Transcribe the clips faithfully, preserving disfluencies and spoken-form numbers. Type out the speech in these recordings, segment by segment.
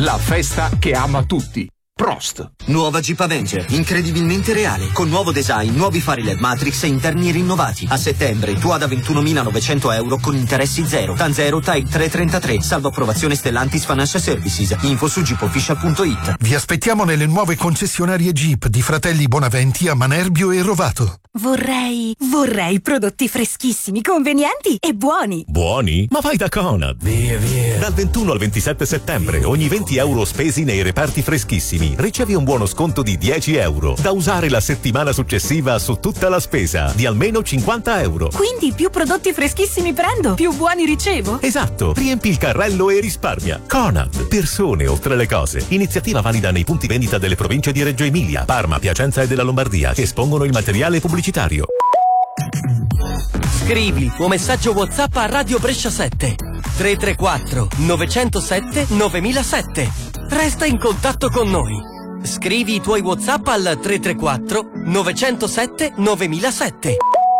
la festa che ama tutti. Prost. Nuova Jeep Avenger, incredibilmente reale, con nuovo design, nuovi fari L E D Matrix e interni rinnovati. A settembre tu da ventunomilanovecento euro con interessi zero. Tan zero Type trecentotrentatré, salvo approvazione Stellantis Financial Services. Info su jeep official punto it. Vi aspettiamo nelle nuove concessionarie Jeep di Fratelli Bonaventi a Manerbio e Rovato. Vorrei, vorrei prodotti freschissimi, convenienti e buoni. Buoni? Ma vai da Conad. Via, via. Dal ventuno al ventisette settembre, ogni venti euro spesi nei reparti freschissimi ricevi un buono sconto di dieci euro da usare la settimana successiva su tutta la spesa di almeno cinquanta euro. Quindi più prodotti freschissimi prendo, più buoni ricevo? Esatto, riempi il carrello e risparmia. Conad, persone oltre le cose. Iniziativa valida nei punti vendita delle province di Reggio Emilia, Parma, Piacenza e della Lombardia che espongono il materiale pubblicitario. Scrivi il tuo messaggio WhatsApp a Radio Brescia sette tre tre quattro nove zero sette nove zero zero sette. Resta in contatto con noi. Scrivi i tuoi WhatsApp al tre tre quattro nove zero sette nove zero zero sette.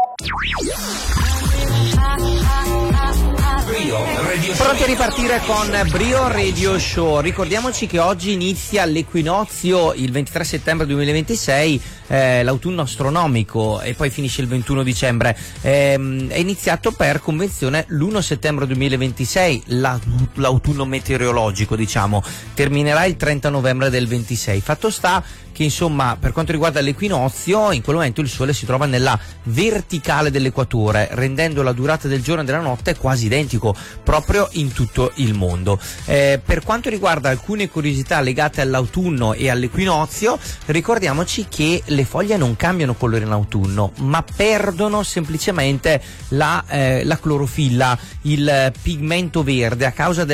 Pronti a ripartire con Brio Radio Show. Ricordiamoci che oggi inizia l'equinozio il ventitré settembre duemilaventisei, eh, l'autunno astronomico, e poi finisce il ventuno dicembre. Eh, è iniziato per convenzione l'primo settembre duemilaventisei, la, l'autunno meteorologico, diciamo, terminerà il trenta novembre del ventisei. Fatto sta che insomma per quanto riguarda l'equinozio in quel momento il sole si trova nella verticale dell'equatore, rendendo la durata del giorno e della notte quasi identico proprio in tutto il mondo. Eh, per quanto riguarda alcune curiosità legate all'autunno e all'equinozio, ricordiamoci che le foglie non cambiano colore in autunno ma perdono semplicemente la, eh, la clorofilla, il pigmento verde, a causa del